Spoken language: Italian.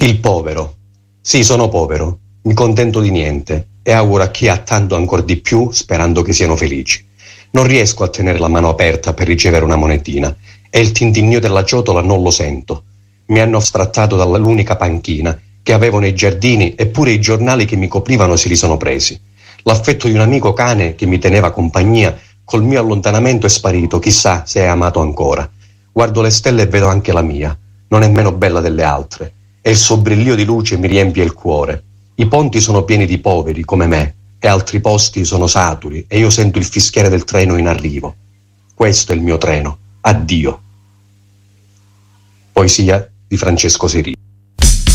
Il povero. Sì, sono povero, mi contento di niente e auguro a chi ha tanto ancor di più, sperando che siano felici. Non riesco a tenere la mano aperta per ricevere una monetina e il tintinnio della ciotola non lo sento. Mi hanno strattato dall'unica panchina che avevo nei giardini, eppure i giornali che mi coprivano se li sono presi. L'affetto di un amico cane che mi teneva compagnia col mio allontanamento è sparito, chissà se è amato ancora. Guardo le stelle e vedo anche la mia, non è meno bella delle altre, e il suo brillio di luce mi riempie il cuore. I ponti sono pieni di poveri come me, e altri posti sono saturi, e io sento il fischiare del treno in arrivo. Questo è il mio treno. Addio. Poesia di Francesco Seri.